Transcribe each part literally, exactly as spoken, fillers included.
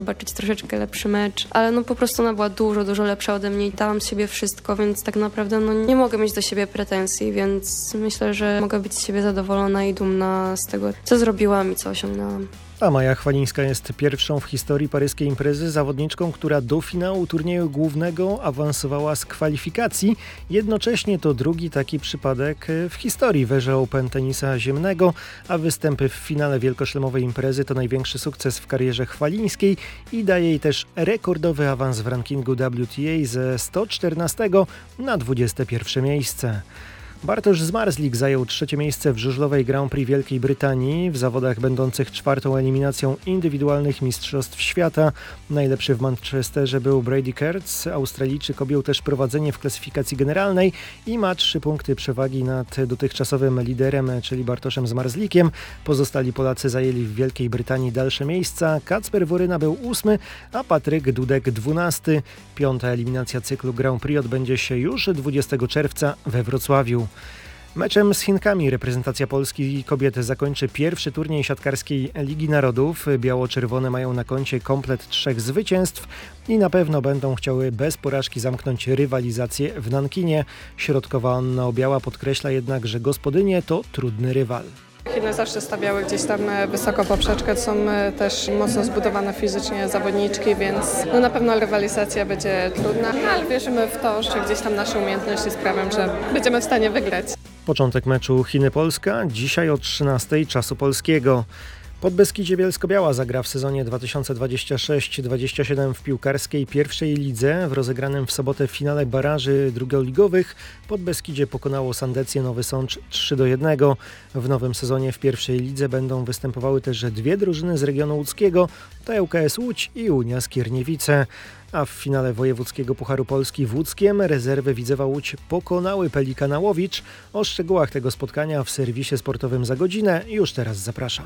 zobaczyć troszeczkę lepszy mecz, ale no po prostu ona była dużo, dużo lepsza ode mnie i dałam z siebie wszystko, więc tak naprawdę no nie mogę mieć do siebie pretensji, więc myślę, że mogę być z siebie zadowolona i dumna z tego, co zrobiłam i co osiągnęłam. A Maja Chwalińska jest pierwszą w historii paryskiej imprezy zawodniczką, która do finału turnieju głównego awansowała z kwalifikacji. Jednocześnie to drugi taki przypadek w historii w erze Open tenisa ziemnego, a występy w finale wielkoszlemowej imprezy to największy sukces w karierze Chwalińskiej i daje jej też rekordowy awans w rankingu W T A ze sto czternastego na dwudzieste pierwsze miejsce. Bartosz Zmarzlik zajął trzecie miejsce w żużlowej Grand Prix Wielkiej Brytanii w zawodach będących czwartą eliminacją indywidualnych mistrzostw świata. Najlepszy w Manchesterze był Brady Kurtz. Australijczyk objął też prowadzenie w klasyfikacji generalnej i ma trzy punkty przewagi nad dotychczasowym liderem, czyli Bartoszem Zmarzlikiem. Pozostali Polacy zajęli w Wielkiej Brytanii dalsze miejsca. Kacper Woryna był ósmy, a Patryk Dudek dwunasty. Piąta eliminacja cyklu Grand Prix odbędzie się już dwudziestego czerwca we Wrocławiu. Meczem z Chinkami reprezentacja Polski kobiet zakończy pierwszy turniej siatkarskiej Ligi Narodów. Biało-czerwone mają na koncie komplet trzech zwycięstw i na pewno będą chciały bez porażki zamknąć rywalizację w Nankinie. Środkowa Anna Obiała podkreśla jednak, że gospodynie to trudny rywal. Chiny zawsze stawiały gdzieś tam wysoko poprzeczkę, to są też mocno zbudowane fizycznie zawodniczki, więc no na pewno rywalizacja będzie trudna, ale wierzymy w to, że gdzieś tam nasze umiejętności sprawią, że będziemy w stanie wygrać. Początek meczu Chiny-Polska dzisiaj o trzynastej czasu polskiego. Podbeskidzie Bielsko-Biała zagra w sezonie dwa tysiące dwudziestym szóstym dwudziestym siódmym w piłkarskiej pierwszej lidze. W rozegranym w sobotę finale baraży drugoligowych Podbeskidzie pokonało Sandecję Nowy Sącz trzy do jednego. W nowym sezonie w pierwszej lidze będą występowały też dwie drużyny z regionu łódzkiego, to ŁKS Łódź i Unia Skierniewice. A w finale wojewódzkiego Pucharu Polski w Łódzkiem rezerwy Widzewa Łódź pokonały Pelikana Łowicz. O szczegółach tego spotkania w serwisie sportowym za godzinę już teraz zapraszam.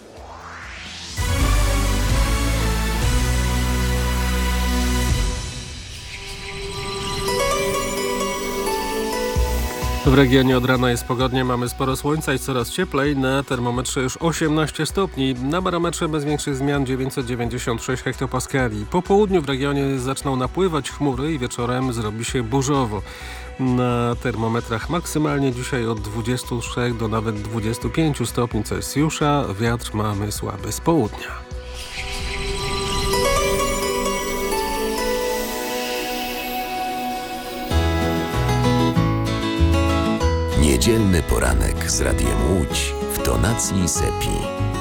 W regionie od rana jest pogodnie, mamy sporo słońca i coraz cieplej. Na termometrze już osiemnaście stopni. Na barometrze bez większych zmian dziewięćset dziewięćdziesiąt sześć hektopaskali. Po południu w regionie zaczną napływać chmury i wieczorem zrobi się burzowo. Na termometrach maksymalnie dzisiaj od dwudziestu trzech do nawet dwudziestu pięciu stopni Celsjusza. Wiatr mamy słaby z południa. Niedzielny poranek z Radiem Łódź w tonacji Sepi.